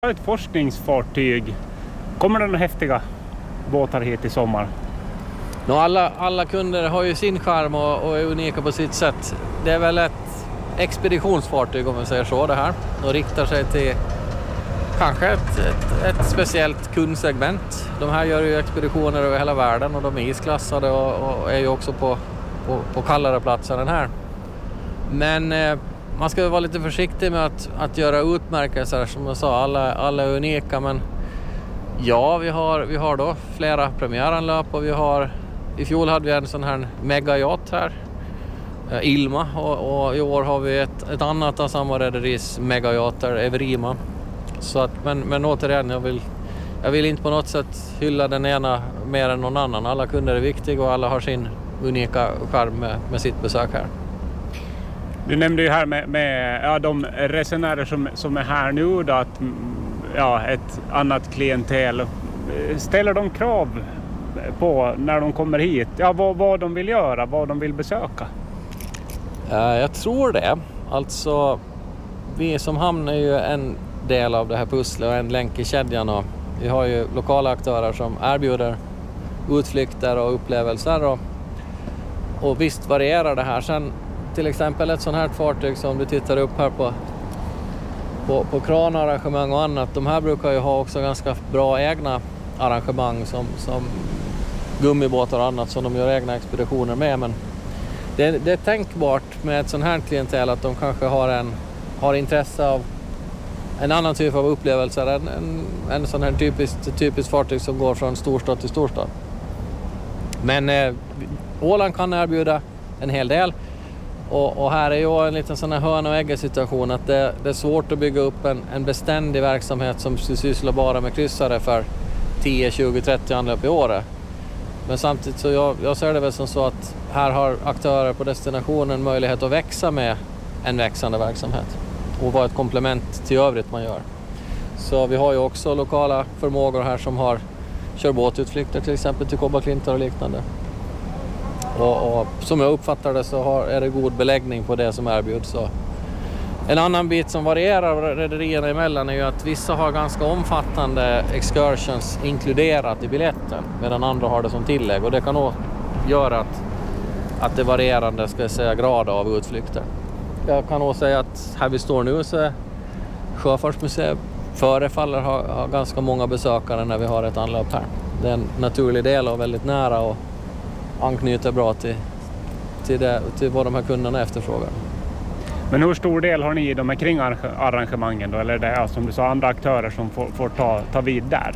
Ett forskningsfartyg. Kommer det några häftiga båtar hit i sommar? Alla kunder har ju sin charm och är unika på sitt sätt. Det är väl ett expeditionsfartyg om man säger så det här. Och riktar sig till kanske ett speciellt kundsegment. De här gör ju expeditioner över hela världen och de är isklassade och är ju också på kallare platser än här. Men man ska vara lite försiktig med att göra utmärkelser. Som jag sa, alla är unika, men ja, vi har då flera premiäranlöp och i fjol hade vi en sån här megayacht här, Ilma, och i år har vi ett annat av samma rederis megayachter, Evrima. Så att, men återigen, jag vill inte på något sätt hylla den ena mer än någon annan. Alla kunder är viktiga och alla har sin unika charm med sitt besök här. Du nämnde ju här med de resenärer som är här nu då, att ett annat klientel. Ställer de krav på när de kommer hit? Ja, vad de vill göra, vad de vill besöka? Jag tror det. Alltså, vi som hamn är ju en del av det här pusslet och en länk i kedjan. Och vi har ju lokala aktörer som erbjuder utflykter och upplevelser. Och visst varierar det här. Sen till exempel ett sånt här fartyg som du tittar upp här på kranarrangemang och annat. De här brukar ju ha också ganska bra egna arrangemang som gummibåtar och annat som de gör egna expeditioner med. Men det är tänkbart med ett sånt här klientel att de kanske har intresse av en annan typ av upplevelser än en sån här typiskt fartyg som går från storstad till storstad. Men Åland kan erbjuda en hel del. Och här är ju en liten sån här hörna och ägga situation att det är svårt att bygga upp en beständig verksamhet som sysslar bara med kryssare för 10, 20, 30 anlöp i året. Men samtidigt så jag ser det väl som så att här har aktörer på destinationen möjlighet att växa med en växande verksamhet och vara ett komplement till övrigt man gör. Så vi har ju också lokala förmågor här som kör båtutflykter till exempel till Kobaklintar och liknande. Och som jag uppfattar det så är det god beläggning på det som erbjuds. En annan bit som varierar rederierna emellan är ju att vissa har ganska omfattande excursions inkluderat i biljetten medan andra har det som tillägg. Och det kan nog göra att det varierande grad av utflykter. Jag kan nog säga att här vi står nu så är Sjöfartsmuseet förefaller ha ganska många besökare när vi har ett anlöp här. Det är en naturlig del och väldigt nära och anknyter bra till vad de här kunderna efterfrågar. Men hur stor del har ni i de här kringarrangemangen då? Eller är det som du sa andra aktörer som får ta vid där?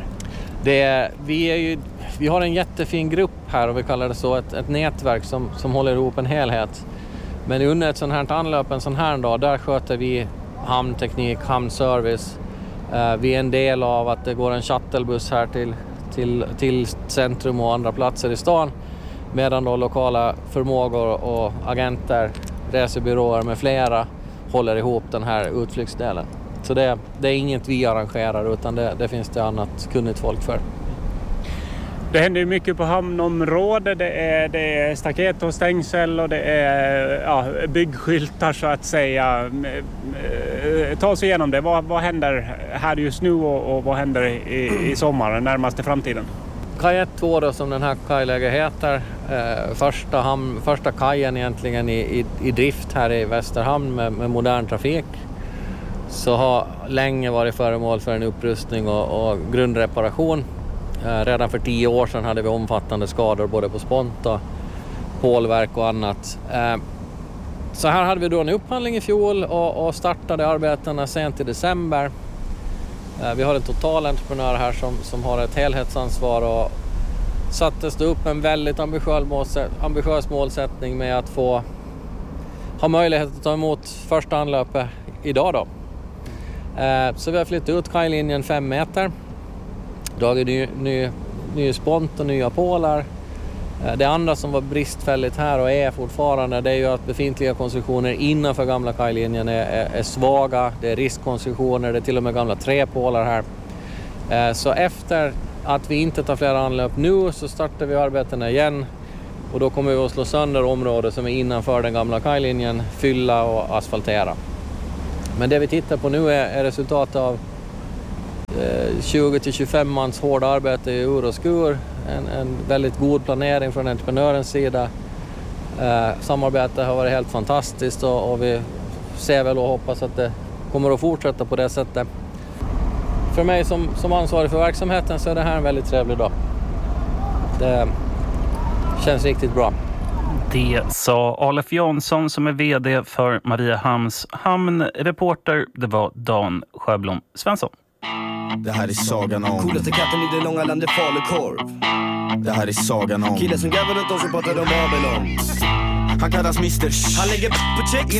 Vi har en jättefin grupp här och vi kallar det så ett nätverk som håller ihop en helhet. Men under ett sånt här anlöp, en sån här dag, där sköter vi hamnteknik, hamnservice. Vi är en del av att det går en shuttlebuss här till centrum och andra platser i stan. Medan då lokala förmågor och agenter, resebyråer med flera håller ihop den här utflyktsdelen. Så det är inget vi arrangerar utan det finns det annat kunnigt folk för. Det händer ju mycket på hamnområdet. Det är staket och stängsel och det är byggskyltar så att säga. Ta oss igenom det. Vad händer här just nu och vad händer i sommar, den närmaste framtiden? Kaj 1 2 då, som den här kajläget heter. Första kajen egentligen i drift här i Västerhamn med modern trafik. Så har länge varit föremål för en upprustning och grundreparation. Redan för 10 år sedan hade vi omfattande skador både på sponta, pålverk och annat. Så här hade vi då en upphandling i fjol och startade arbetena sent i december. Vi har en totalentreprenör här som har ett helhetsansvar och sattes det upp en väldigt ambitiös målsättning med att ha möjlighet att ta emot första anlöpet idag då. Så vi har flyttat ut kajlinjen 5 meter. Dragit ny spont och nya pålar. Det andra som var bristfälligt här och är fortfarande, det är ju att befintliga konstruktioner innanför gamla kajlinjen är svaga. Det är riskkonstruktioner, det är till och med gamla träpålar här. Så efter att vi inte tar flera anlöp nu så startar vi arbetena igen. Och då kommer vi att slå sönder områden som är innanför den gamla kajlinjen, fylla och asfaltera. Men det vi tittar på nu är resultatet av 20-25 mans hård arbete i ur och skur. En väldigt god planering från entreprenörens sida. Samarbetet har varit helt fantastiskt och vi ser väl och hoppas att det kommer att fortsätta på det sättet. För mig som ansvarig för verksamheten så är det här en väldigt trevlig dag. Det känns riktigt bra. Det sa Alef Jansson som är vd för Mariehamns hamn. Reporter, det var Dan Sjöblom Svensson. Det här är sagan om coolaste katten i det långa landet falukorv. Det här är sagan om killen som gräver runt oss och pratar om Babylon. Han kallas Mr. Han lägger på check